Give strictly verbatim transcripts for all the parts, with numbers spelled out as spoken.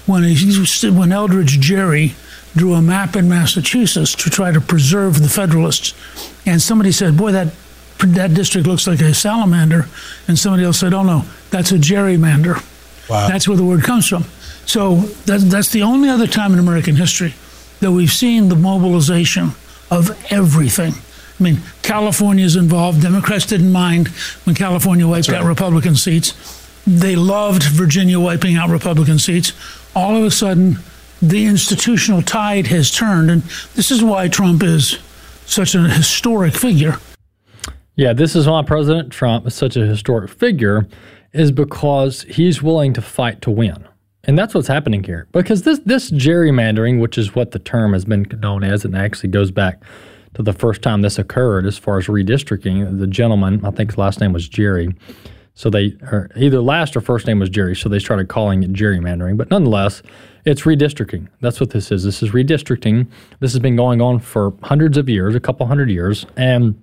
when he, when Eldridge Gerry drew a map in Massachusetts to try to preserve the Federalists, and somebody said, boy, that that district looks like a salamander, and somebody else said, oh no, that's a gerrymander. Wow. That's where the word comes from. So that, that's the only other time in American history that we've seen the mobilization of everything. I mean, California's involved. Democrats didn't mind when California wiped That's right. out Republican seats. They loved Virginia wiping out Republican seats. All of a sudden, the institutional tide has turned, and this is why Trump is such a historic figure. Yeah, this is why President Trump is such a historic figure, is because he's willing to fight to win. And that's what's happening here. Because this this gerrymandering, which is what the term has been known as, and actually goes back to the first time this occurred as far as redistricting. The gentleman, I think his last name was Jerry, so they, or either last or first name was Jerry, so they started calling it gerrymandering. But nonetheless, it's redistricting. That's what this is. This is redistricting. This has been going on for hundreds of years, a couple hundred years, and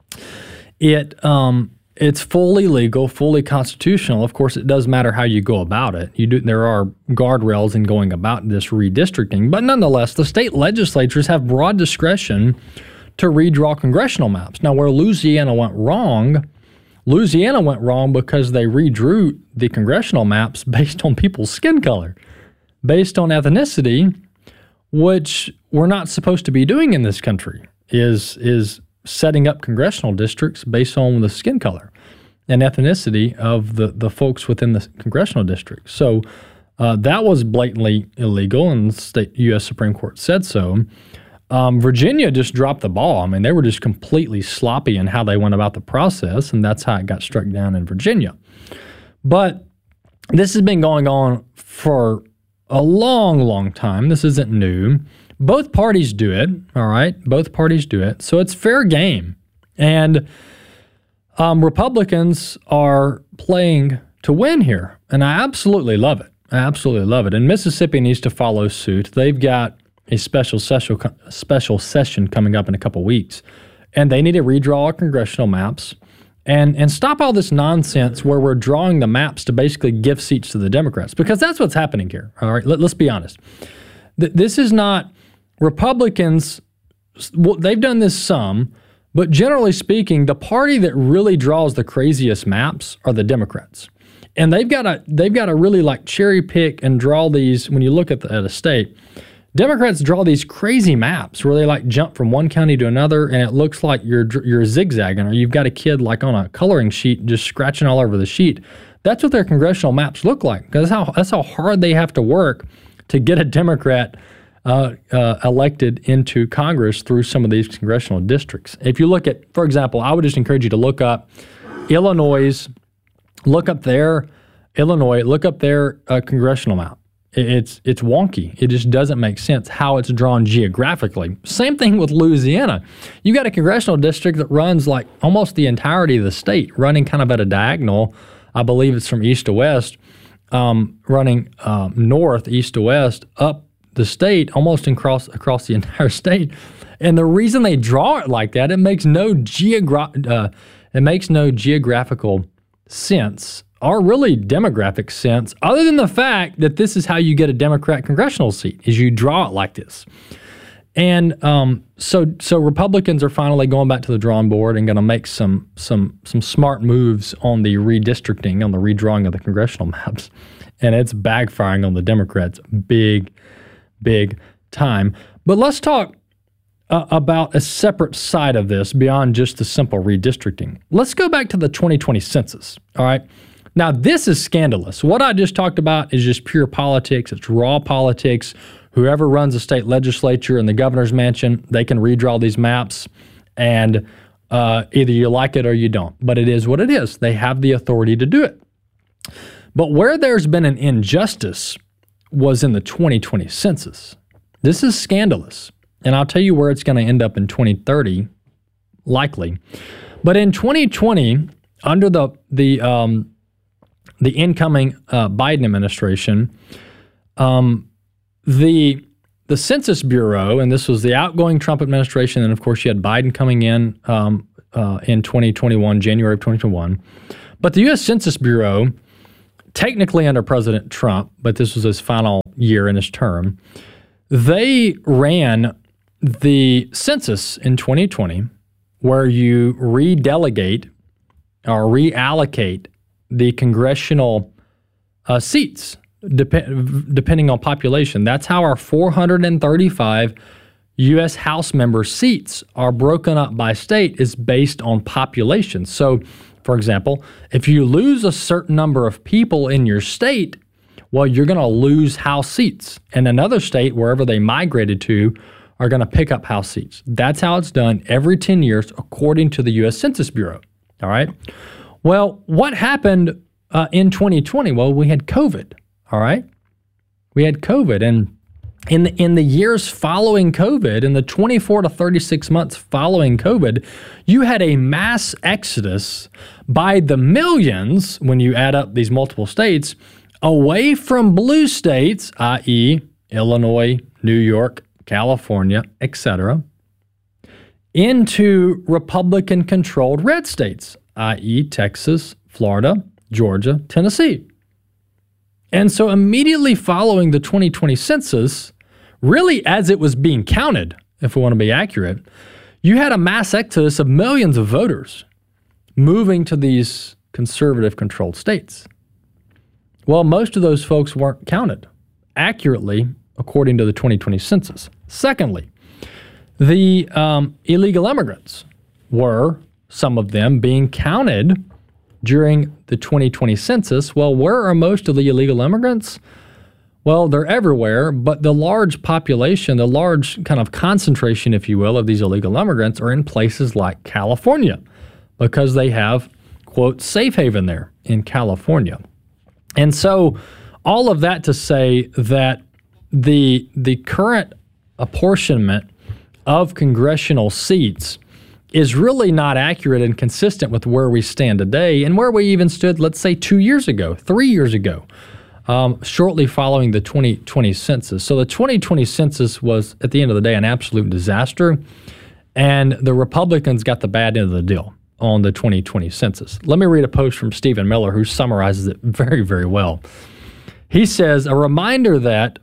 it um, it's fully legal, fully constitutional. Of course, it does matter how you go about it. You do. There are guardrails in going about this redistricting, but nonetheless, the state legislatures have broad discretion to redraw congressional maps. Now, where Louisiana went wrong, Louisiana went wrong because they redrew the congressional maps based on people's skin color, based on ethnicity, which we're not supposed to be doing in this country, is is setting up congressional districts based on the skin color and ethnicity of the, the folks within the congressional district. So uh, that was blatantly illegal, and the state U S Supreme Court said so. Um, Virginia just dropped the ball. I mean, they were just completely sloppy in how they went about the process, and that's how it got struck down in Virginia. But this has been going on for a long, long time. This isn't new. Both parties do it, all right? Both parties do it. So it's fair game. And um, Republicans are playing to win here, and I absolutely love it. I absolutely love it. And Mississippi needs to follow suit. They've got a special session, special session coming up in a couple weeks, and they need to redraw our congressional maps and, and stop all this nonsense where we're drawing the maps to basically give seats to the Democrats, because that's what's happening here, all right? Let, let's be honest. Th- this is not Republicans. Well, they've done this some, but generally speaking, the party that really draws the craziest maps are the Democrats. And they've got to they've got to really like cherry pick and draw these. When you look at, the, at a state, Democrats draw these crazy maps where they like jump from one county to another, and it looks like you're you're zigzagging, or you've got a kid like on a coloring sheet just scratching all over the sheet. That's what their congressional maps look like, because that's how that's how hard they have to work to get a Democrat uh, uh, elected into Congress through some of these congressional districts. If you look at, for example, I would just encourage you to look up Illinois. Look up their Illinois. Look up their uh, congressional map. It's it's wonky. It just doesn't make sense how it's drawn geographically. Same thing with Louisiana. You got a congressional district that runs like almost the entirety of the state, running kind of at a diagonal. I believe it's from east to west, um, running um, north, east to west, up the state, almost across across the entire state. And the reason they draw it like that, it makes no geogra- uh, it makes no geographical sense, or really demographic sense, other than the fact that this is how you get a Democrat congressional seat, is you draw it like this. And um, so so Republicans are finally going back to the drawing board and going to make some some some smart moves on the redistricting, on the redrawing of the congressional maps. And it's backfiring on the Democrats big, big time. But let's talk uh, about a separate side of this beyond just the simple redistricting. Let's go back to the twenty twenty census, all right? Now, this is scandalous. What I just talked about is just pure politics. It's raw politics. Whoever runs the state legislature and the governor's mansion, they can redraw these maps, and uh, either you like it or you don't. But it is what it is. They have the authority to do it. But where there's been an injustice was in the twenty twenty census. This is scandalous. And I'll tell you where it's going to end up in twenty thirty, likely. But in twenty twenty, under the the um, the incoming uh, Biden administration, um, the the Census Bureau, and this was the outgoing Trump administration, and of course you had Biden coming in um, uh, in twenty twenty-one, January of twenty twenty-one. But the U S Census Bureau technically under President Trump, but this was his final year in his term, they ran the census in twenty twenty where you redelegate or reallocate the congressional uh, seats dep- depending on population. That's how our four hundred thirty-five U S House member seats are broken up by state, is based on population. So, for example, if you lose a certain number of people in your state, well, you're going to lose House seats. And another state, wherever they migrated to, are going to pick up House seats. That's how it's done every ten years, according to the U S Census Bureau. All right. Well, what happened uh, in twenty twenty? Well, we had COVID. All right. We had COVID. And in the, in the years following COVID, in the twenty-four to thirty-six months following COVID, you had a mass exodus by the millions, when you add up these multiple states, away from blue states, that is. Illinois, New York, California, et cetera, into Republican-controlled red states, that is. Texas, Florida, Georgia, Tennessee. And so immediately following the twenty twenty census, really as it was being counted, if we want to be accurate, you had a mass exodus of millions of voters moving to these conservative-controlled states. Well, most of those folks weren't counted accurately according to the twenty twenty census. Secondly, the um, illegal immigrants were, some of them, being counted during the twenty twenty census. Well, where are most of the illegal immigrants? Well, they're everywhere, but the large population, the large kind of concentration, if you will, of these illegal immigrants are in places like California because they have, quote, safe haven there in California. And so all of that to say that the the current apportionment of congressional seats is really not accurate and consistent with where we stand today and where we even stood, let's say, two years ago, three years ago, um, shortly following the twenty twenty census. So the twenty twenty census was, at the end of the day, an absolute disaster, and the Republicans got the bad end of the deal on the twenty twenty census. Let me read a post from Stephen Miller who summarizes it very, very well. He says, a reminder that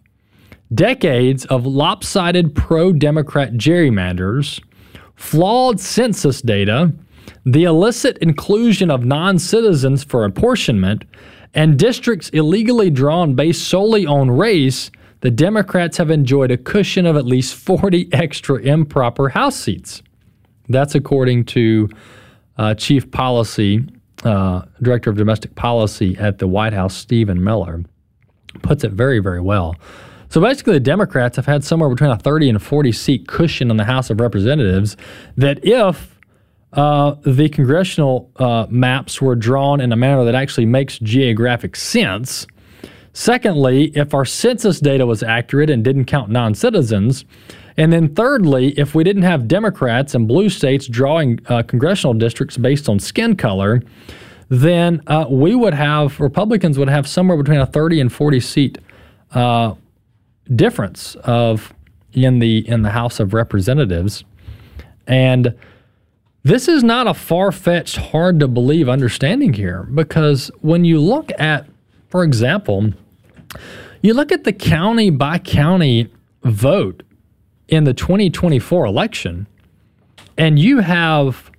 decades of lopsided pro-Democrat gerrymanders, flawed census data, the illicit inclusion of non-citizens for apportionment, and districts illegally drawn based solely on race, the Democrats have enjoyed a cushion of at least forty extra improper House seats. That's according to uh, Chief Policy, uh, Director of Domestic Policy at the White House, Stephen Miller. Puts it very, very well. So basically, the Democrats have had somewhere between a thirty and forty seat cushion in the House of Representatives that if uh, the congressional uh, maps were drawn in a manner that actually makes geographic sense. Secondly, if our census data was accurate and didn't count non-citizens. And then thirdly, if we didn't have Democrats and blue states drawing uh, congressional districts based on skin color, then uh, we would have, Republicans would have somewhere between a thirty and forty seat uh, difference of in the in the House of Representatives. And this is not a far-fetched, hard-to-believe understanding here, because when you look at, for example, you look at the county-by-county vote in the twenty twenty-four election, and you have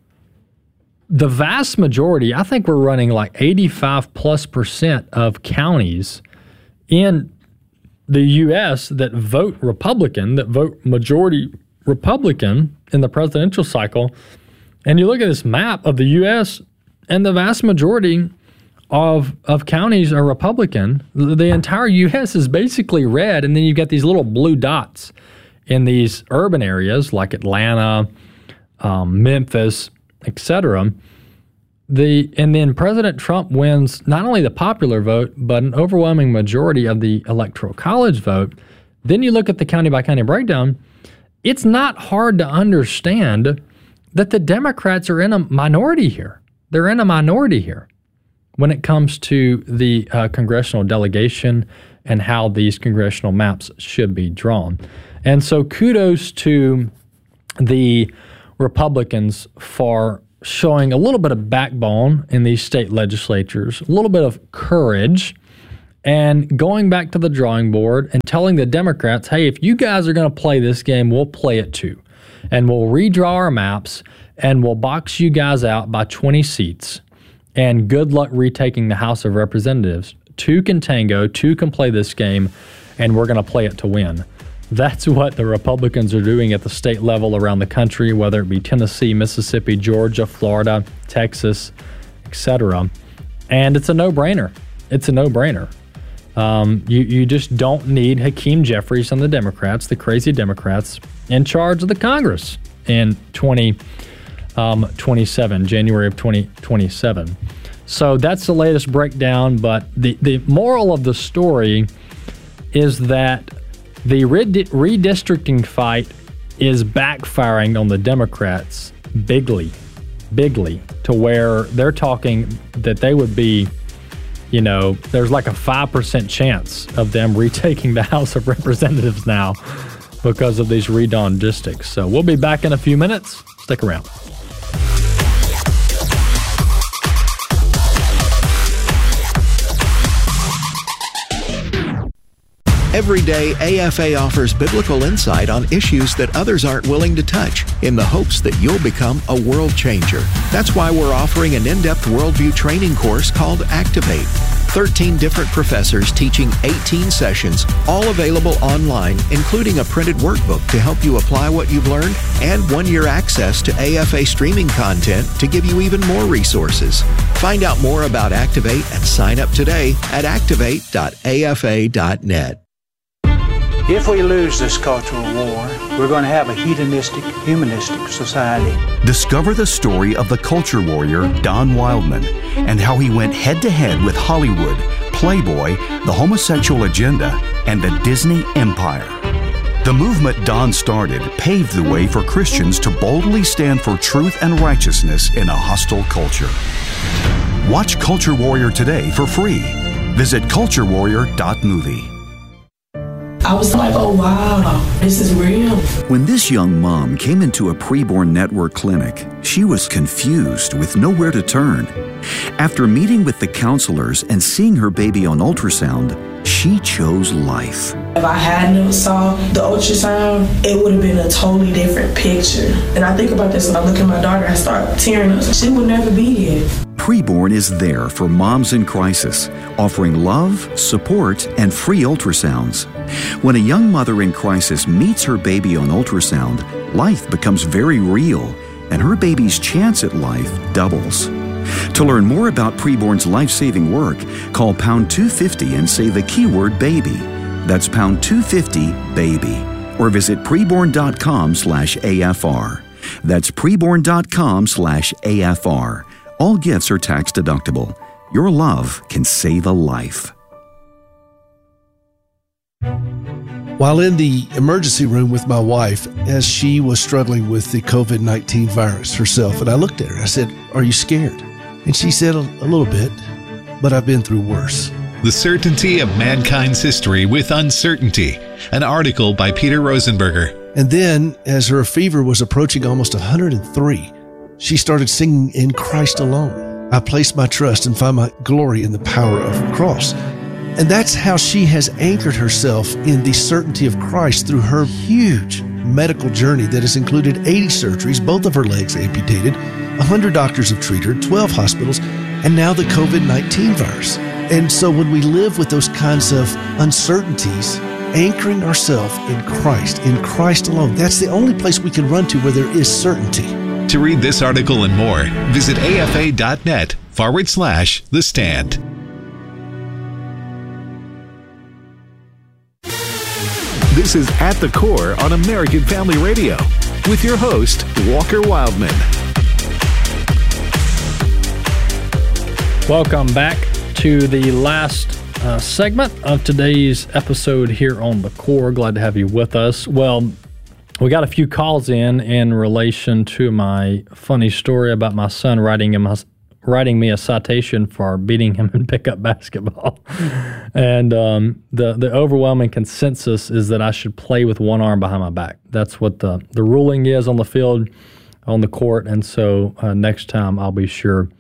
the vast majority, I think we're running like eighty-five plus percent of counties in the U S that vote Republican, that vote majority Republican in the presidential cycle. And you look at this map of the U S and the vast majority of of counties are Republican. The, the entire U S is basically red, and then you've got these little blue dots in these urban areas like Atlanta, um, Memphis, et cetera. The, and then President Trump wins not only the popular vote, but an overwhelming majority of the Electoral College vote. Then you look at the county-by-county breakdown. It's not hard to understand that the Democrats are in a minority here. They're in a minority here when it comes to the uh, congressional delegation and how these congressional maps should be drawn. And so kudos to the Republicans for showing a little bit of backbone in these state legislatures, a little bit of courage, and going back to the drawing board and telling the Democrats, hey, if you guys are going to play this game, we'll play it too. And we'll redraw our maps and we'll box you guys out by twenty seats. And good luck retaking the House of Representatives. Two can tango, two can play this game, and we're going to play it to win. That's what the Republicans are doing at the state level around the country, whether it be Tennessee, Mississippi, Georgia, Florida, Texas, et cetera. And it's a no-brainer. It's a no-brainer. Um, you, you just don't need Hakeem Jeffries and the Democrats, the crazy Democrats, in charge of the Congress in twenty twenty-seven, January of twenty twenty-seven. So that's the latest breakdown, but the, the moral of the story is that the redistricting fight is backfiring on the Democrats bigly, bigly, to where they're talking that they would be, you know, there's like a five percent chance of them retaking the House of Representatives now because of these redrawn districts. So we'll be back in a few minutes. Stick around. Every day, A F A offers biblical insight on issues that others aren't willing to touch in the hopes that you'll become a world changer. That's why we're offering an in-depth worldview training course called Activate. thirteen different professors teaching eighteen sessions, all available online, including a printed workbook to help you apply what you've learned and one-year access to A F A streaming content to give you even more resources. Find out more about Activate and sign up today at activate dot a f a dot net. If we lose this cultural war, we're going to have a hedonistic, humanistic society. Discover the story of the culture warrior Don Wildman and how he went head-to-head with Hollywood, Playboy, the homosexual agenda, and the Disney empire. The movement Don started paved the way for Christians to boldly stand for truth and righteousness in a hostile culture. Watch Culture Warrior today for free. Visit culture warrior dot movie. I was like, oh, wow, this is real. When this young mom came into a preborn network clinic, she was confused with nowhere to turn. After meeting with the counselors and seeing her baby on ultrasound, she chose life. If I had never saw the ultrasound, it would have been a totally different picture. And I think about this when I look at my daughter, I start tearing up. She would never be here. Preborn is there for moms in crisis, offering love, support, and free ultrasounds. When a young mother in crisis meets her baby on ultrasound, life becomes very real, and her baby's chance at life doubles. To learn more about Preborn's life-saving work, call pound two fifty and say the keyword baby. That's pound two fifty baby. Or visit preborn.com slash AFR. That's preborn.com slash AFR. All gifts are tax deductible. Your love can save a life. While in the emergency room with my wife, as she was struggling with the covid nineteen virus herself, and I looked at her, I said, "Are you scared?" And she said, a, a little bit, but I've been through worse. The Certainty of Mankind's History with Uncertainty, an article by Peter Rosenberger. And then, as her fever was approaching almost one hundred three, she started singing In Christ Alone. I place my trust and find my glory in the power of the cross. And that's how she has anchored herself in the certainty of Christ through her huge medical journey that has included eighty surgeries, both of her legs amputated, one hundred doctors have treated her, twelve hospitals, and now the covid nineteen virus. And so when we live with those kinds of uncertainties, anchoring ourselves in Christ, in Christ alone, that's the only place we can run to where there is certainty. To read this article and more, visit afa.net forward slash the stand. This is At the Core on American Family Radio with your host, Walker Wildman. Welcome back to the last uh, segment of today's episode here on The Core. Glad to have you with us. Well, we got a few calls in in relation to my funny story about my son writing him a, writing me a citation for beating him in pickup basketball. And um, the, the overwhelming consensus is that I should play with one arm behind my back. That's what the, the ruling is on the field, on the court. And so uh, next time I'll be sure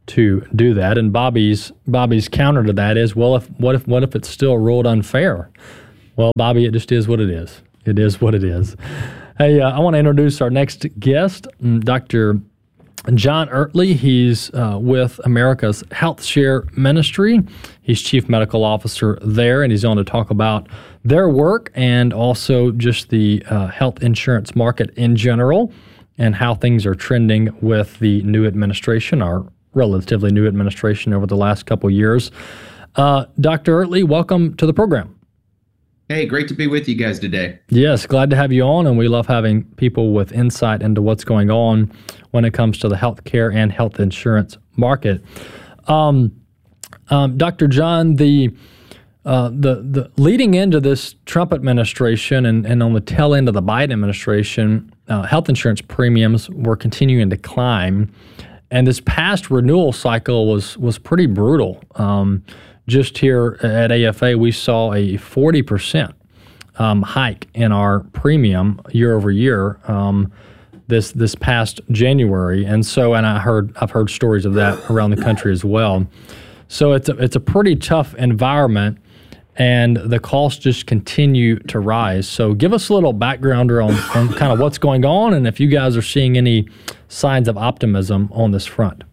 to do that. And Bobby's Bobby's counter to that is, well, if what if what if it's still ruled unfair? Well, Bobby, it just is what it is. It is what it is. Hey, uh, I want to introduce our next guest, Doctor John Ertley. He's uh, with America's Health Share Ministry. He's Chief Medical Officer there, and he's on to talk about their work and also just the uh, health insurance market in general and how things are trending with the new administration, our relatively new administration over the last couple of years. Uh, Doctor Ertley, welcome to the program. Hey, great to be with you guys today. Yes, glad to have you on, and we love having people with insight into what's going on when it comes to the healthcare and health insurance market. Um, um, Doctor John, the uh, the the leading into this Trump administration and, and on the tail end of the Biden administration, uh, health insurance premiums were continuing to climb, and this past renewal cycle was was pretty brutal. Um, Just here at A F A, we saw a forty percent um, hike in our premium year over year um, this this past January, and so and I heard I've heard stories of that around the country as well. So it's a, it's a pretty tough environment, and the costs just continue to rise. So give us a little background on, on kind of what's going on, and if you guys are seeing any signs of optimism on this front.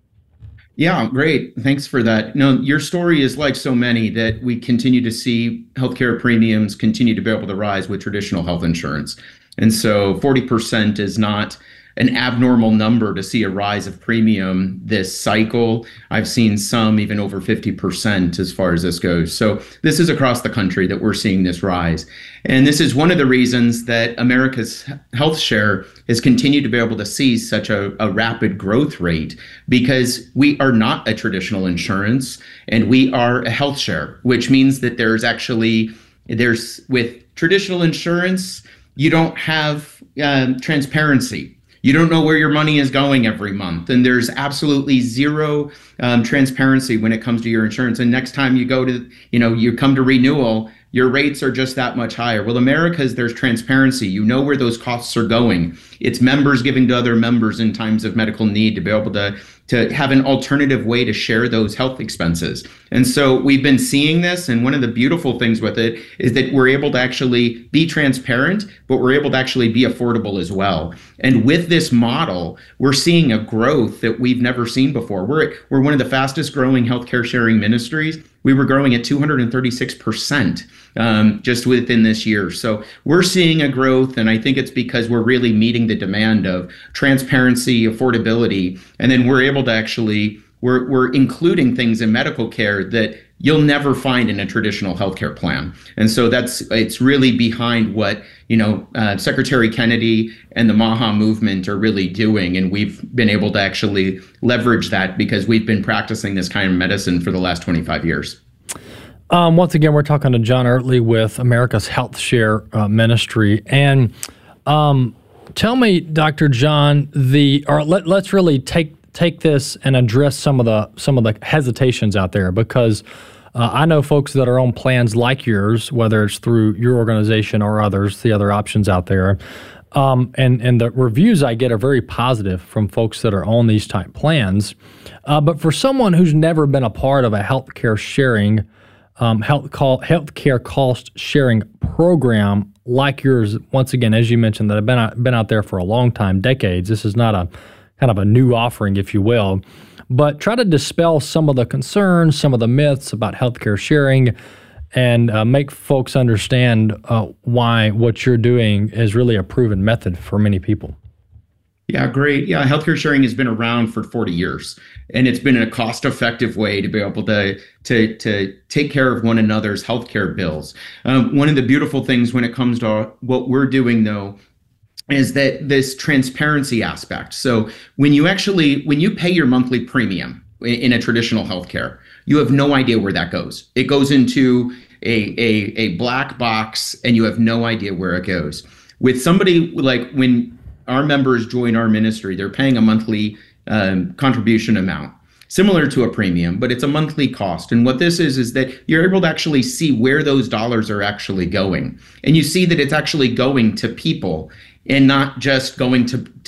Yeah, great. Thanks for that. No, your story is like so many that we continue to see healthcare premiums continue to be able to rise with traditional health insurance. And so forty percent is not an abnormal number to see a rise of premium this cycle. I've seen some even over fifty percent as far as this goes. So this is across the country that we're seeing this rise. And this is one of the reasons that America's health share has continued to be able to see such a, a rapid growth rate, because we are not a traditional insurance and we are a health share, which means that there's actually, there's with traditional insurance, you don't have um, transparency. You don't know where your money is going every month, and there's absolutely zero um, transparency when it comes to your insurance. And next time you go to, you know, you come to renewal, your rates are just that much higher. Well, America's, there's transparency. You know where those costs are going. It's members giving to other members in times of medical need to be able to, to have an alternative way to share those health expenses. And so we've been seeing this, and one of the beautiful things with it is that we're able to actually be transparent, but we're able to actually be affordable as well. And with this model, we're seeing a growth that we've never seen before. We're, we're one of the fastest growing healthcare sharing ministries. We were growing at two hundred thirty-six percent um, just within this year. So we're seeing a growth, and I think it's because we're really meeting the demand of transparency, affordability, and then we're able to actually, we're, we're including things in medical care that you'll never find in a traditional healthcare plan. And so that's, it's really behind what, you know, uh, Secretary Kennedy and the MAHA movement are really doing. And we've been able to actually leverage that because we've been practicing this kind of medicine for the last twenty-five years. Um, once again, we're talking to John Ertley with America's Health Share uh, Ministry. And um, tell me, Doctor John, the, or let, let's really take take this and address some of the some of the hesitations out there, because uh, I know folks that are on plans like yours, whether it's through your organization or others, the other options out there, um, and and the reviews I get are very positive from folks that are on these type plans. Uh, but for someone who's never been a part of a healthcare sharing, um, health call healthcare cost sharing program like yours, once again, as you mentioned, that have been out, been out there for a long time, decades. This is not a kind of a new offering, if you will, but try to dispel some of the concerns, some of the myths about healthcare sharing, and uh, make folks understand uh, why what you're doing is really a proven method for many people. Yeah, great. Yeah, healthcare sharing has been around for forty years, and it's been a cost-effective way to be able to to to take care of one another's healthcare bills. Um, one of the beautiful things when it comes to what we're doing, though, is that this transparency aspect. So when you actually, when you pay your monthly premium in a traditional healthcare, you have no idea where that goes. It goes into a, a, a black box and you have no idea where it goes. With somebody like when our members join our ministry, they're paying a monthly um, contribution amount, similar to a premium, but it's a monthly cost. And what this is, is that you're able to actually see where those dollars are actually going. And you see that it's actually going to people and not just going to, to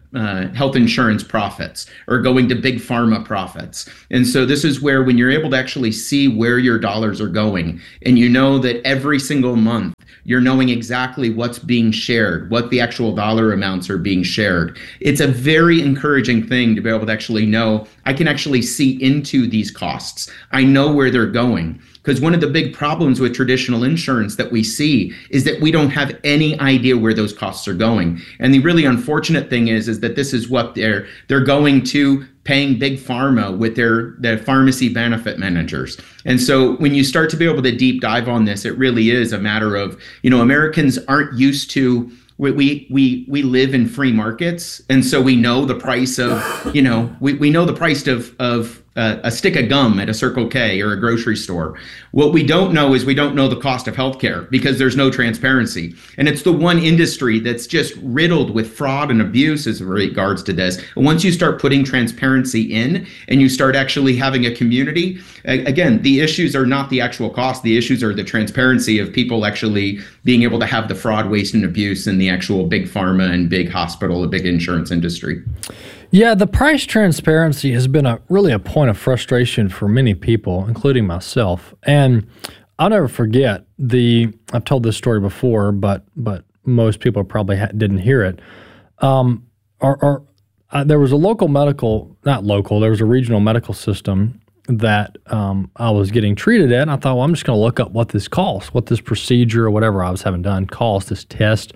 uh, health insurance profits or going to big pharma profits. And so this is where when you're able to actually see where your dollars are going, and you know that every single month you're knowing exactly what's being shared, what the actual dollar amounts are being shared. It's a very encouraging thing to be able to actually know, I can actually see into these costs. I know where they're going. Because one of the big problems with traditional insurance that we see is that we don't have any idea where those costs are going. And the really unfortunate thing is, is that this is what they're they're going to paying big pharma with their, their pharmacy benefit managers. And so when you start to be able to deep dive on this, it really is a matter of, you know, Americans aren't used to We, we we we live in free markets, and so we know the price of, you know, we, we know the price of of uh, a stick of gum at a Circle K or a grocery store. What we don't know is we don't know the cost of healthcare because there's no transparency, and it's the one industry that's just riddled with fraud and abuse as regards to this. And once you start putting transparency in, and you start actually having a community, again, the issues are not the actual cost. The issues are the transparency of people actually being able to have the fraud, waste, and abuse in the actual big pharma and big hospital, the big insurance industry. Yeah, the price transparency has been a really a point of frustration for many people, including myself. And I'll never forget the, I've told this story before, but but most people probably ha- didn't hear it. Um, or, or uh, there was a local medical, not local, there was a regional medical system that um, I was getting treated at, and I thought, well, I'm just going to look up what this costs, what this procedure or whatever I was having done costs, this test.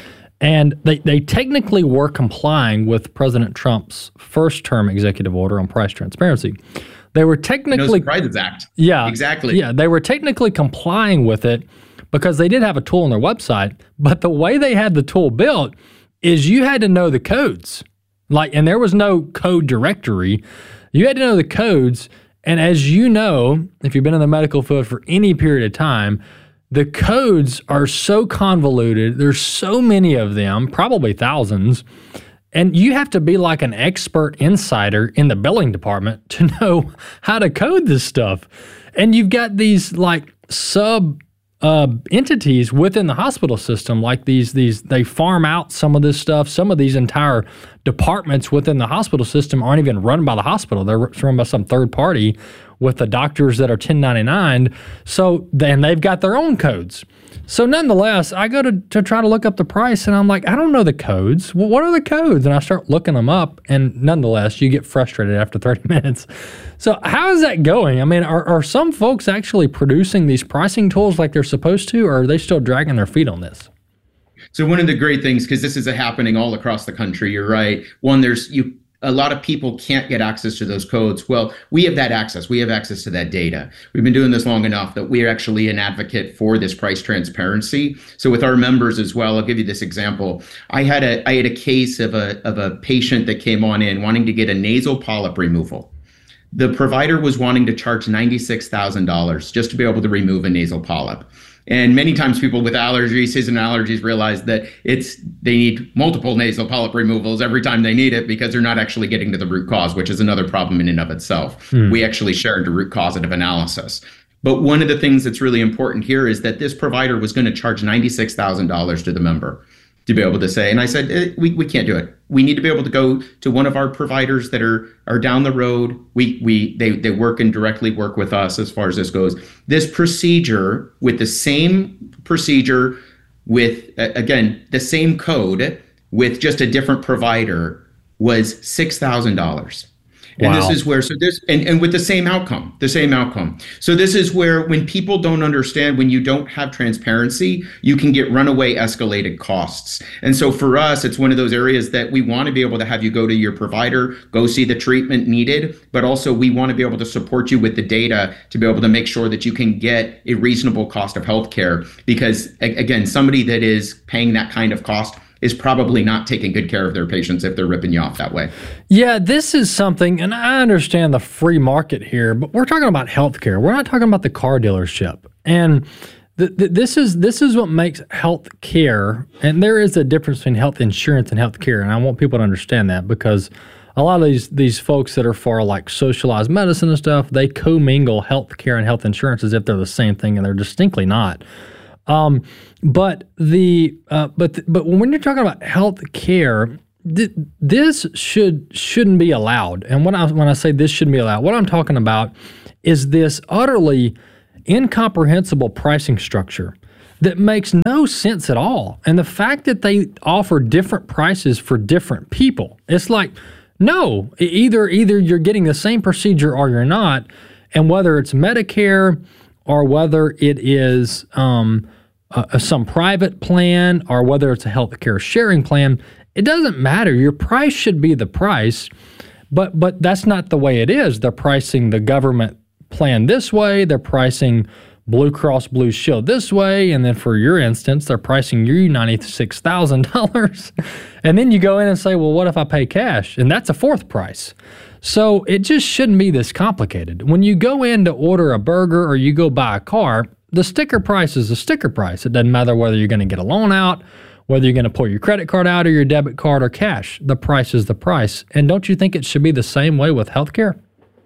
And they, they technically were complying with President Trump's first term executive order on price transparency. They were technically... No Surprises Act. Yeah. Exactly. Yeah, they were technically complying with it because they did have a tool on their website, but the way they had the tool built is you had to know the codes. Like, and there was no code directory. You had to know the codes. And as you know, if you've been in the medical field for any period of time, the codes are so convoluted. There's so many of them, probably thousands. And you have to be like an expert insider in the billing department to know how to code this stuff. And you've got these like sub uh, entities within the hospital system, like these, these, they farm out some of this stuff. Some of these entire departments within the hospital system aren't even run by the hospital. They're run by some third party with the doctors that are ten ninety-nine. So then they've got their own codes. So nonetheless, I go to, to try to look up the price, and I'm like, I don't know the codes. Well, what are the codes? And I start looking them up, and nonetheless, you get frustrated after thirty minutes. So how is that going? I mean, are, are some folks actually producing these pricing tools like they're supposed to, or are they still dragging their feet on this? So one of the great things, because this is a happening all across the country, you're right. One, there's you. A lot of people can't get access to those codes. Well, we have that access. We have access to that data. We've been doing this long enough that we are actually an advocate for this price transparency. So with our members as well, I'll give you this example. I had a I had a case of a of a patient that came on in wanting to get a nasal polyp removal. The provider was wanting to charge ninety-six thousand dollars just to be able to remove a nasal polyp. And many times people with allergies, seasonal allergies, realize that it's they need multiple nasal polyp removals every time they need it because they're not actually getting to the root cause, which is another problem in and of itself. Mm. We actually shared a root causative analysis. But one of the things that's really important here is that this provider was going to charge ninety-six thousand dollars to the member to be able to say, and I said, eh, we, we can't do it. We need to be able to go to one of our providers that are are down the road. We we they they work and directly work with us as far as this goes. This procedure with the same procedure with, uh, again, the same code with just a different provider was six thousand dollars. And wow. This is where, so this, and, and with the same outcome, the same outcome. So this is where when people don't understand, when you don't have transparency, you can get runaway escalated costs. And so for us, it's one of those areas that we want to be able to have you go to your provider, go see the treatment needed, but also we want to be able to support you with the data to be able to make sure that you can get a reasonable cost of healthcare. Because again, somebody that is paying that kind of cost is probably not taking good care of their patients if they're ripping you off that way. Yeah, this is something, and I understand the free market here, but we're talking about healthcare. We're not talking about the car dealership. And th- th- this is this is what makes healthcare, and there is a difference between health insurance and healthcare, and I want people to understand that because a lot of these these folks that are for like socialized medicine and stuff, they commingle healthcare and health insurance as if they're the same thing, and they're distinctly not. Um, but the uh, but th- but when you're talking about health care, th- this should shouldn't be allowed. And when I when I say this shouldn't be allowed, what I'm talking about is this utterly incomprehensible pricing structure that makes no sense at all. And the fact that they offer different prices for different people, it's like, no, either either you're getting the same procedure or you're not. And whether it's Medicare or whether it is um, uh, some private plan or whether it's a healthcare sharing plan, it doesn't matter. Your price should be the price, but but that's not the way it is. They're pricing the government plan this way. They're pricing Blue Cross Blue Shield this way, and then for your instance, they're pricing you ninety-six thousand dollars. And then you go in and say, well, what if I pay cash? And that's a fourth price. So it just shouldn't be this complicated. When you go in to order a burger or you go buy a car, the sticker price is the sticker price. It doesn't matter whether you're going to get a loan out, whether you're going to pull your credit card out or your debit card or cash. The price is the price. And don't you think it should be the same way with healthcare?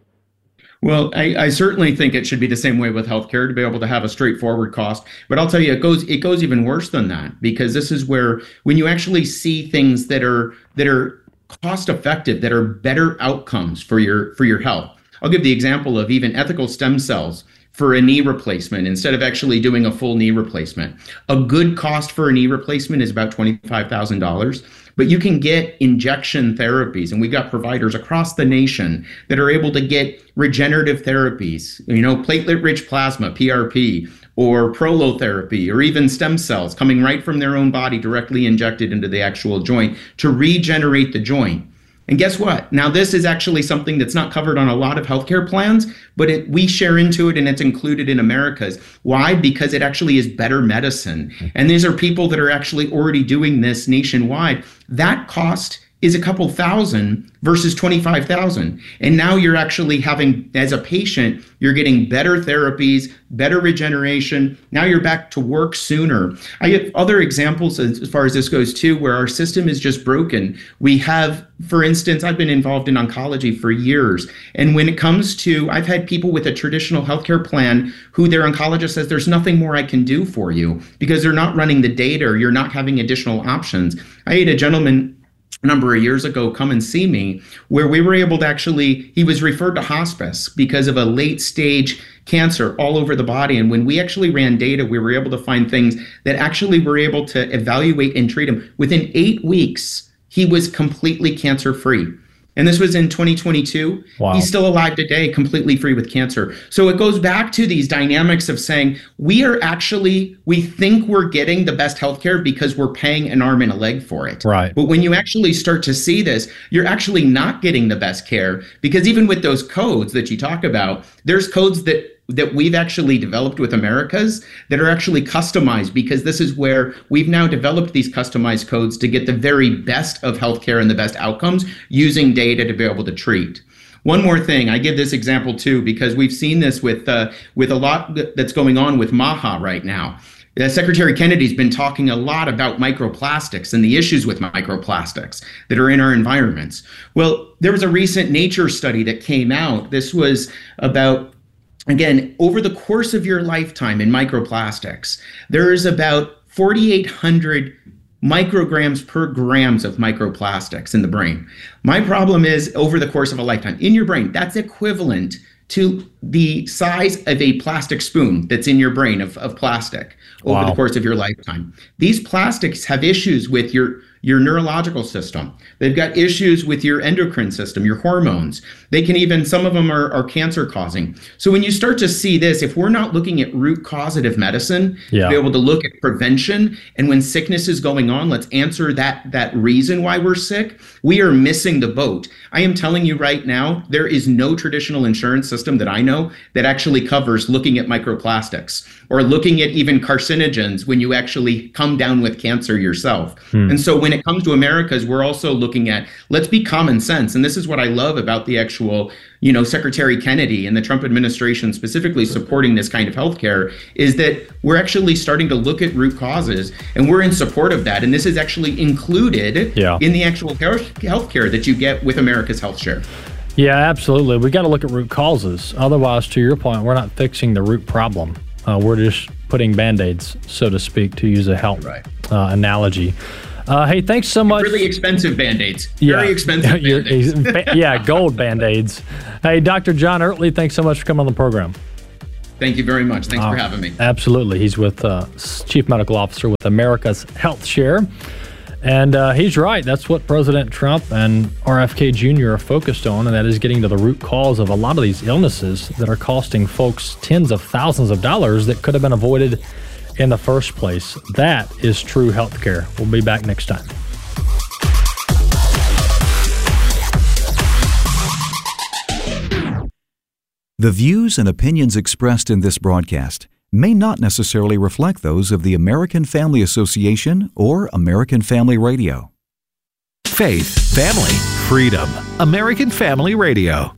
Well, I, I certainly think it should be the same way with healthcare to be able to have a straightforward cost. But I'll tell you, it goes it goes even worse than that, because this is where when you actually see things that are that are cost effective, that are better outcomes for your for your health. I'll give the example of even ethical stem cells for a knee replacement instead of actually doing a full knee replacement. A good cost for a knee replacement is about twenty-five thousand dollars. But you can get injection therapies, and we've got providers across the nation that are able to get regenerative therapies, you know, platelet-rich plasma, P R P, or prolotherapy, or even stem cells coming right from their own body directly injected into the actual joint to regenerate the joint. And guess what? Now, this is actually something that's not covered on a lot of healthcare plans, but it, we share into it and it's included in America's. Why? Because it actually is better medicine. And these are people that are actually already doing this nationwide. That cost is a couple thousand versus twenty-five thousand. And now you're actually having, as a patient, you're getting better therapies, better regeneration. Now you're back to work sooner. I have other examples as far as this goes too, where our system is just broken. We have, for instance, I've been involved in oncology for years. And when it comes to, I've had people with a traditional healthcare plan who their oncologist says, there's nothing more I can do for you because they're not running the data or you're not having additional options. I had a gentleman a number of years ago come and see me where we were able to actually, he was referred to hospice because of a late stage cancer all over the body. And when we actually ran data, we were able to find things that actually were able to evaluate and treat him. Within eight weeks, he was completely cancer free. And this was in twenty twenty-two. Wow. He's still alive today, completely free with cancer. So it goes back to these dynamics of saying we are actually, we think we're getting the best healthcare because we're paying an arm and a leg for it. Right. But when you actually start to see this, you're actually not getting the best care, because even with those codes that you talk about, there's codes that that we've actually developed with America's that are actually customized, because this is where we've now developed these customized codes to get the very best of healthcare and the best outcomes using data to be able to treat. One more thing, I give this example too, because we've seen this with uh, with a lot that's going on with MAHA right now. Uh, Secretary Kennedy's been talking a lot about microplastics and the issues with microplastics that are in our environments. Well, there was a recent Nature study that came out. This was about, again, over the course of your lifetime in microplastics, there is about forty-eight hundred micrograms per grams of microplastics in the brain. My problem is, over the course of a lifetime in your brain, that's equivalent to the size of a plastic spoon that's in your brain of, of plastic over wow. the course of your lifetime. These plastics have issues with your your neurological system. They've got issues with your endocrine system, your hormones. They can even, some of them are, are cancer causing. So when you start to see this, if we're not looking at root causative medicine, yeah. to be able to look at prevention, and when sickness is going on, let's answer that, that reason why we're sick, we are missing the boat. I am telling you right now, there is no traditional insurance system that I know that actually covers looking at microplastics or looking at even carcinogens when you actually come down with cancer yourself. Hmm. And so when it comes to America's, we're also looking at, let's be common sense. And this is what I love about the actual, you know, Secretary Kennedy and the Trump administration specifically supporting this kind of healthcare, is that we're actually starting to look at root causes, and we're in support of that. And this is actually included yeah. in the actual healthcare that you get with America's Health Share. Yeah, absolutely. We got to look at root causes. Otherwise, to your point, we're not fixing the root problem. Uh, we're just putting Band-Aids, so to speak, to use a health right. uh, analogy. Uh, hey, thanks so much. Really expensive Band-Aids. Yeah. Very expensive Band-Aids. Yeah, gold Band-Aids. Hey, Doctor John Ertley, thanks so much for coming on the program. Thank you very much. Thanks uh, for having me. Absolutely. He's with uh, Chief Medical Officer with America's Health Share. And uh, he's right. That's what President Trump and R F K Junior are focused on, and that is getting to the root cause of a lot of these illnesses that are costing folks tens of thousands of dollars that could have been avoided in the first place. That is true health care. We'll be back next time. The views and opinions expressed in this broadcast may not necessarily reflect those of the American Family Association or American Family Radio. Faith, family, freedom. American Family Radio.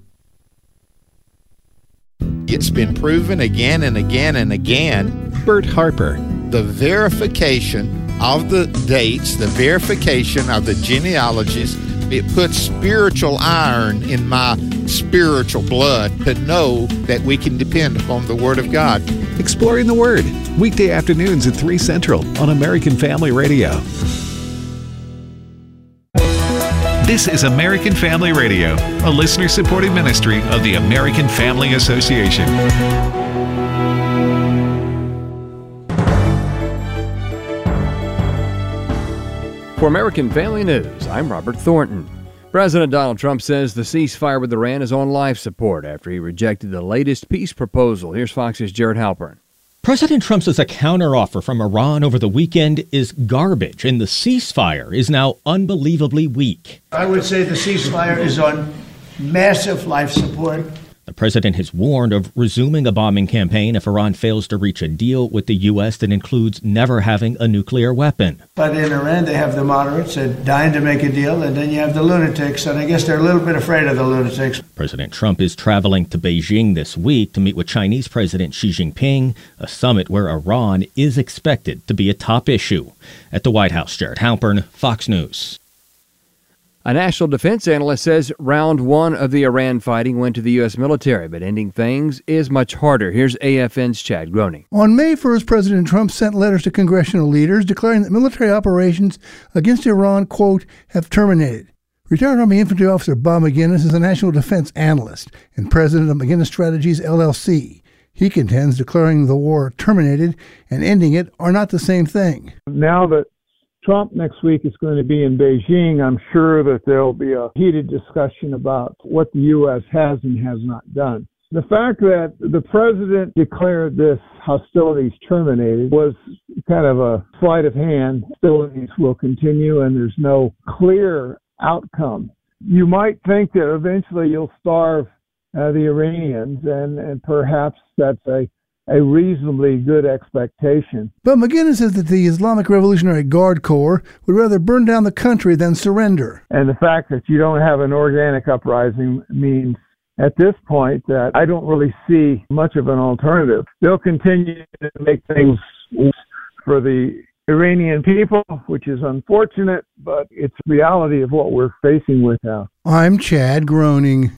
It's been proven again and again and again. Bert Harper. The verification of the dates, the verification of the genealogies, it puts spiritual iron in my spiritual blood to know that we can depend upon the Word of God. Exploring the Word, weekday afternoons at three Central on American Family Radio. This is American Family Radio, a listener-supported ministry of the American Family Association. For American Family News, I'm Robert Thornton. President Donald Trump says the ceasefire with Iran is on life support after he rejected the latest peace proposal. Here's Fox's Jared Halpern. President Trump says a counteroffer from Iran over the weekend is garbage, and the ceasefire is now unbelievably weak. I would say the ceasefire is on massive life support. The president has warned of resuming a bombing campaign if Iran fails to reach a deal with the U S that includes never having a nuclear weapon. But in Iran, they have the moderates that dying to make a deal, and then you have the lunatics, and I guess they're a little bit afraid of the lunatics. President Trump is traveling to Beijing this week to meet with Chinese President Xi Jinping, a summit where Iran is expected to be a top issue. At the White House, Jared Halpern, Fox News. A national defense analyst says round one of the Iran fighting went to the U S military, but ending things is much harder. Here's A F N's Chad Groening. On May first, President Trump sent letters to congressional leaders declaring that military operations against Iran, quote, have terminated. Retired Army Infantry Officer Bob McGinnis is a national defense analyst and president of McGinnis Strategies, L L C. He contends declaring the war terminated and ending it are not the same thing. Now that Trump next week is going to be in Beijing, I'm sure that there'll be a heated discussion about what the U S has and has not done. The fact that the president declared this hostilities terminated was kind of a sleight of hand. Hostilities will continue and there's no clear outcome. You might think that eventually you'll starve uh, the Iranians, and, and perhaps that's a a reasonably good expectation. But McGinnis says that the Islamic Revolutionary Guard Corps would rather burn down the country than surrender. And the fact that you don't have an organic uprising means at this point that I don't really see much of an alternative. They'll continue to make things for the Iranian people, which is unfortunate, but it's the reality of what we're facing with now. I'm Chad Groening.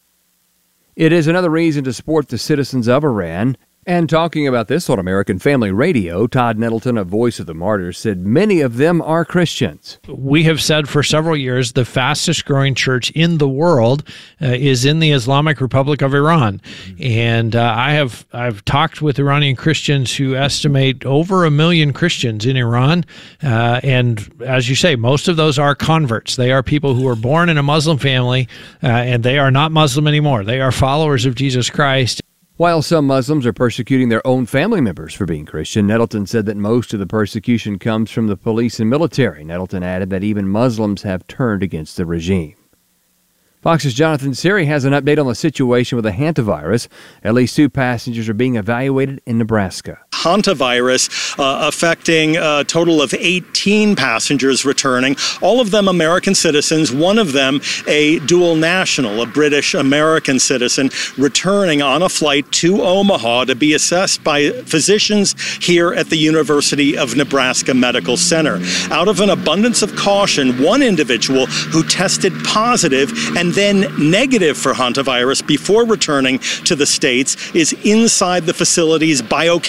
It is another reason to support the citizens of Iran. And talking about this on American Family Radio, Todd Nettleton, a voice of the martyrs, said many of them are Christians. We have said for several years the fastest growing church in the world uh, is in the Islamic Republic of Iran. And uh, I have I've talked with Iranian Christians who estimate over a million Christians in Iran. Uh, and as you say, most of those are converts. They are people who were born in a Muslim family, uh, and they are not Muslim anymore. They are followers of Jesus Christ. While some Muslims are persecuting their own family members for being Christian, Nettleton said that most of the persecution comes from the police and military. Nettleton added that even Muslims have turned against the regime. Fox's Jonathan Siri has an update on the situation with the hantavirus. At least two passengers are being evaluated in Nebraska. Hantavirus uh, affecting a total of eighteen passengers returning, all of them American citizens, one of them a dual national, a British-American citizen, returning on a flight to Omaha to be assessed by physicians here at the University of Nebraska Medical Center. Out of an abundance of caution, one individual who tested positive and then negative for hantavirus before returning to the States is inside the facility's biocontainment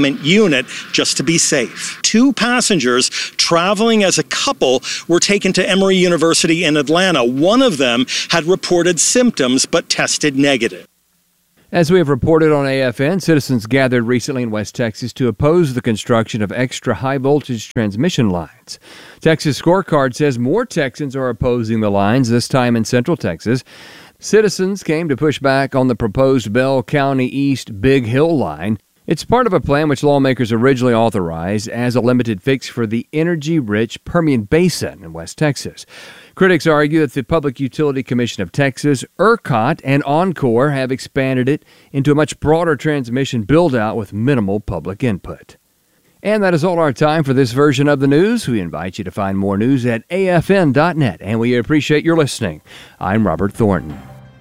government unit just to be safe. Two passengers traveling as a couple were taken to Emory University in Atlanta. One of them had reported symptoms but tested negative. As we have reported on A F N, citizens gathered recently in West Texas to oppose the construction of extra high-voltage transmission lines. Texas Scorecard says more Texans are opposing the lines, this time in Central Texas. Citizens came to push back on the proposed Bell County East Big Hill line. It's part of a plan which lawmakers originally authorized as a limited fix for the energy-rich Permian Basin in West Texas. Critics argue that the Public Utility Commission of Texas, ERCOT, and Oncor have expanded it into a much broader transmission build-out with minimal public input. And that is all our time for this version of the news. We invite you to find more news at A F N dot net, and we appreciate your listening. I'm Robert Thornton.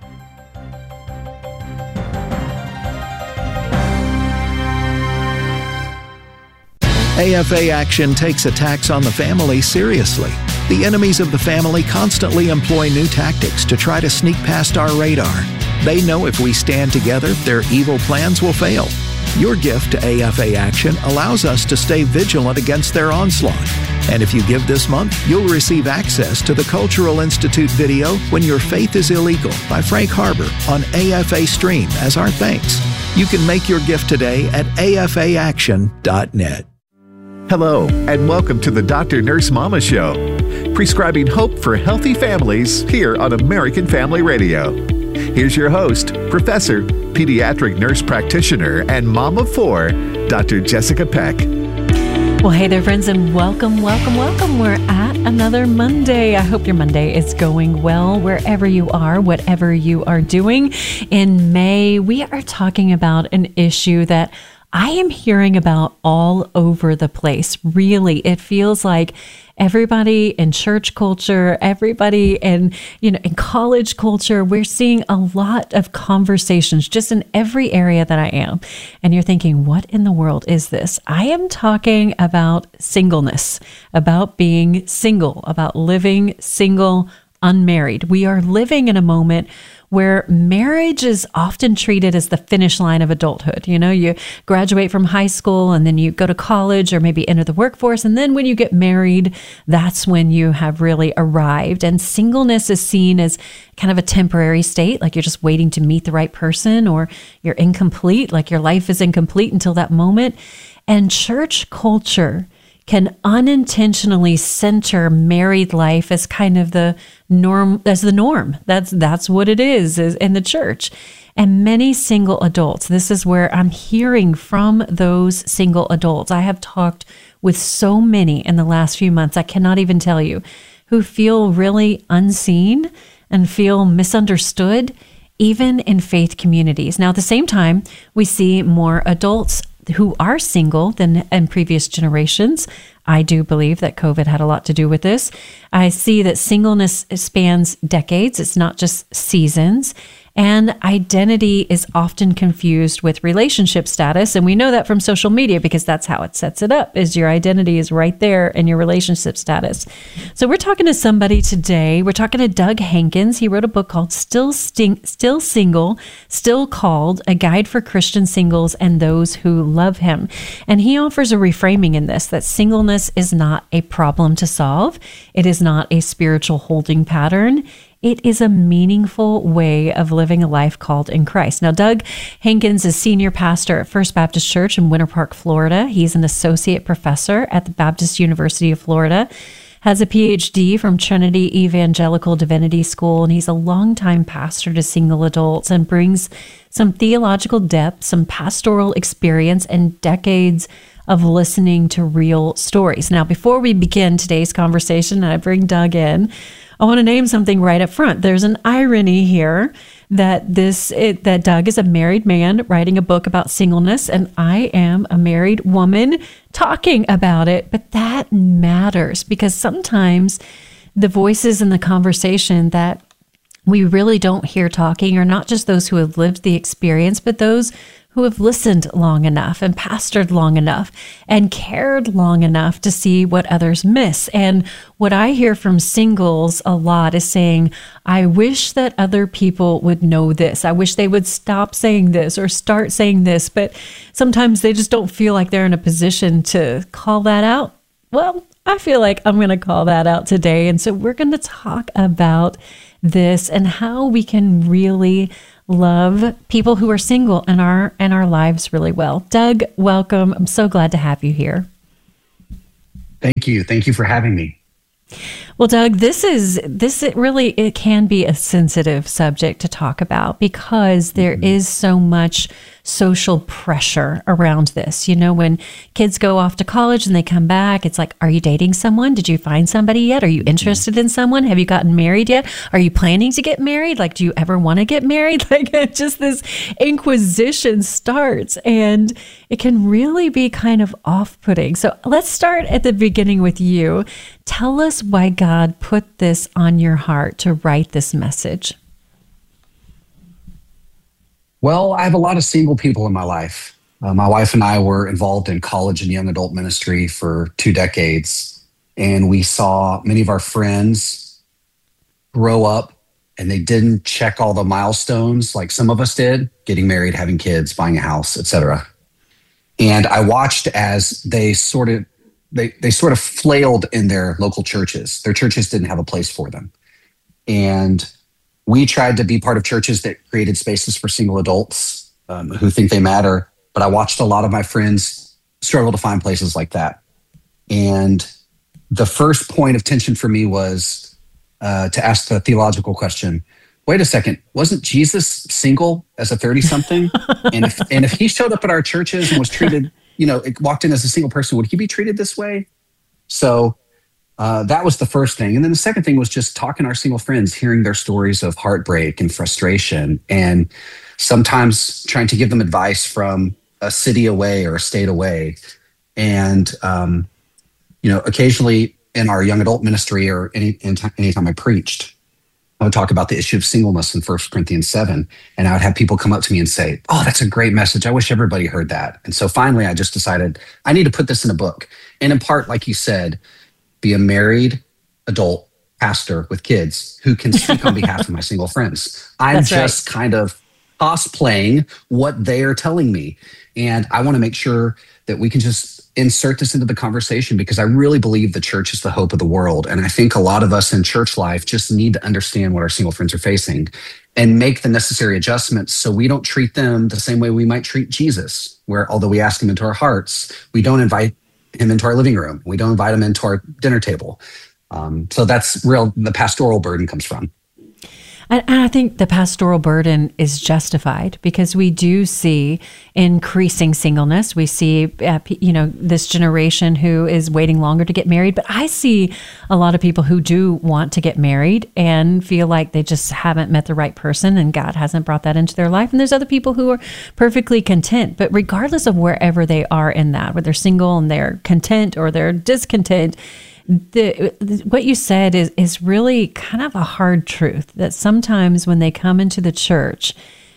A F A Action takes attacks on the family seriously. The enemies of the family constantly employ new tactics to try to sneak past our radar. They know if we stand together, their evil plans will fail. Your gift to A F A Action allows us to stay vigilant against their onslaught. And if you give this month, you'll receive access to the Cultural Institute video When Your Faith is Illegal by Frank Harbor on A F A Stream as our thanks. You can make your gift today at A F A action dot net. Hello, and welcome to the Doctor Nurse Mama Show, prescribing hope for healthy families here on American Family Radio. Here's your host, Professor, Pediatric Nurse Practitioner, and Mom of Four, Doctor Jessica Peck. Well, hey there, friends, and welcome, welcome, welcome. We're at another Monday. I hope your Monday is going well wherever you are, whatever you are doing. In May, we are talking about an issue that I am hearing about all over the place. Really, it feels like everybody in church culture, everybody in, you know, in college culture, we're seeing a lot of conversations just in every area that I am. And you're thinking, what in the world is this? I am talking about singleness, about being single, about living single, unmarried. We are living in a moment where marriage is often treated as the finish line of adulthood. You know, you graduate from high school and then you go to college or maybe enter the workforce. And then when you get married, that's when you have really arrived. And singleness is seen as kind of a temporary state, like you're just waiting to meet the right person, or you're incomplete, like your life is incomplete until that moment. And church culture can unintentionally center married life as kind of the norm, as the norm. That's that's what it is, is in the church. And many single adults, this is where I'm hearing from those single adults. I have talked with so many in the last few months, I cannot even tell you, who feel really unseen and feel misunderstood, even in faith communities. Now, at the same time, we see more adults who are single than in previous generations. I do believe that COVID had a lot to do with this. I see that singleness spans decades. It's not just seasons. And identity is often confused with relationship status. And we know that from social media because that's how it sets it up, is your identity is right there in your relationship status. So we're talking to somebody today. We're talking to Doug Hankins. He wrote a book called Still Sting- Still Single, Still Called, A Guide for Christian Singles and Those Who Love Him. And he offers a reframing in this, that singleness is not a problem to solve. It is not a spiritual holding pattern. It is a meaningful way of living a life called in Christ. Now, Doug Hankins is senior pastor at First Baptist Church in Winter Park, Florida. He's an associate professor at the Baptist University of Florida, has a P H D from Trinity Evangelical Divinity School, and he's a longtime pastor to single adults and brings some theological depth, some pastoral experience, and decades of listening to real stories. Now, before we begin today's conversation, and I bring Doug in, I want to name something right up front. There's an irony here that this it, that Doug is a married man writing a book about singleness, and I am a married woman talking about it. But that matters because sometimes the voices in the conversation that we really don't hear talking are not just those who have lived the experience, but those who have listened long enough and pastored long enough and cared long enough to see what others miss. And what I hear from singles a lot is saying, I wish that other people would know this. I wish they would stop saying this or start saying this, but sometimes they just don't feel like they're in a position to call that out. Well, I feel like I'm going to call that out today. And so we're going to talk about this and how we can really love people who are single in our in our lives really well. Doug, welcome. I'm so glad to have you here. Thank you. Thank you for having me. Well, Doug, this is this it really it can be a sensitive subject to talk about because there mm-hmm. is so much social pressure around this. You know, when kids go off to college and they come back, it's like, are you dating someone? Did you find somebody yet? Are you interested in someone? Have you gotten married yet? Are you planning to get married? Like, do you ever want to get married? Like, just this inquisition starts, and it can really be kind of off-putting. So let's start at the beginning with you. Tell us why God put this on your heart to write this message. Well, I have a lot of single people in my life. Uh, my wife and I were involved in college and young adult ministry for two decades, and we saw many of our friends grow up, and they didn't check all the milestones like some of us did, getting married, having kids, buying a house, et cetera. And I watched as they sort of they they sort of flailed in their local churches. Their churches didn't have a place for them. And we tried to be part of churches that created spaces for single adults um, who think they matter. But I watched a lot of my friends struggle to find places like that. And the first point of tension for me was uh, to ask the theological question, wait a second, wasn't Jesus single as a thirty-something? and if and if he showed up at our churches and was treated, you know, walked in as a single person, would he be treated this way? So Uh, that was the first thing. And then the second thing was just talking to our single friends, hearing their stories of heartbreak and frustration, and sometimes trying to give them advice from a city away or a state away. And, um, you know, occasionally in our young adult ministry or any anytime I preached, I would talk about the issue of singleness in First Corinthians seven. And I would have people come up to me and say, oh, that's a great message. I wish everybody heard that. And so finally, I just decided I need to put this in a book. And in part, like you said, be a married adult pastor with kids who can speak on behalf of my single friends. I'm That's just right. kind of cosplaying what they are telling me. And I want to make sure that we can just insert this into the conversation because I really believe the church is the hope of the world. And I think a lot of us in church life just need to understand what our single friends are facing and make the necessary adjustments so we don't treat them the same way we might treat Jesus, where although we ask him into our hearts, we don't invite him into our living room. We don't invite him into our dinner table. Um, so that's real, the pastoral burden comes from. And I think the pastoral burden is justified because we do see increasing singleness. We see, uh, you know, this generation who is waiting longer to get married. But I see a lot of people who do want to get married and feel like they just haven't met the right person and God hasn't brought that into their life. And there's other people who are perfectly content. But regardless of wherever they are in that, whether they're single and they're content or they're discontent, The, what you said is, is really kind of a hard truth that sometimes when they come into the church,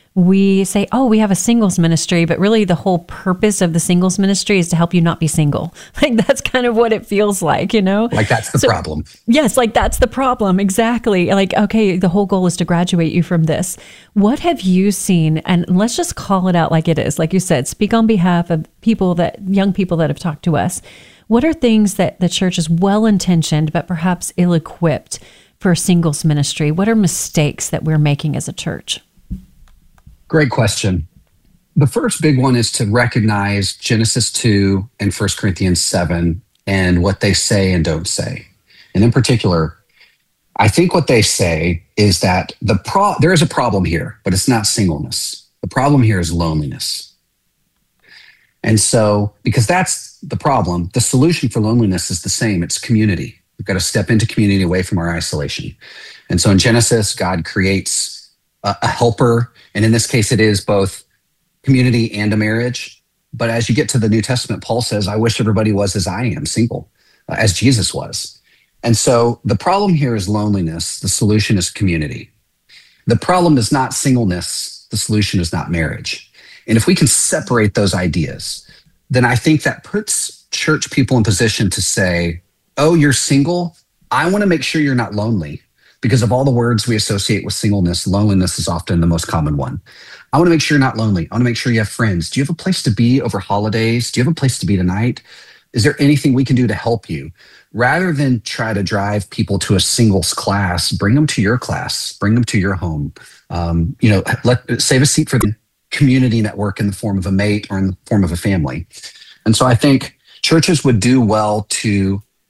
we say, oh, we have a singles ministry, but really the whole purpose of the singles ministry is to help you not be single. Like that's kind of what it feels like, you know? Like that's the so, problem. Yes, like that's the problem. Exactly. Like, okay, the whole goal is to graduate you from this. What have you seen? And let's just call it out like it is. Like you said, speak on behalf of people that, young people that have talked to us. What are things that the church is well-intentioned, but perhaps ill-equipped for singles ministry? What are mistakes that we're making as a church? Great question. The first big one is to recognize Genesis two and First Corinthians seven and what they say and don't say. And in particular, I think what they say is that the pro- there is a problem here, but it's not singleness. The problem here is loneliness. And so, because that's the problem, the solution for loneliness is the same. It's community. We've got to step into community away from our isolation. And so in Genesis, God creates a, a helper. And in this case, it is both community and a marriage. But as you get to the New Testament, Paul says, I wish everybody was as I am, single, uh, as Jesus was. And so the problem here is loneliness. The solution is community. The problem is not singleness. The solution is not marriage. And if we can separate those ideas, then I think that puts church people in position to say, oh, you're single? I want to make sure you're not lonely. Because of all the words we associate with singleness, loneliness is often the most common one. I want to make sure you're not lonely. I want to make sure you have friends. Do you have a place to be over holidays? Do you have a place to be tonight? Is there anything we can do to help you? Rather than try to drive people to a singles class, bring them to your class, bring them to your home. Um, you know, let save a seat for the community network in the form of a mate or in the form of a family. And so I think churches would do well to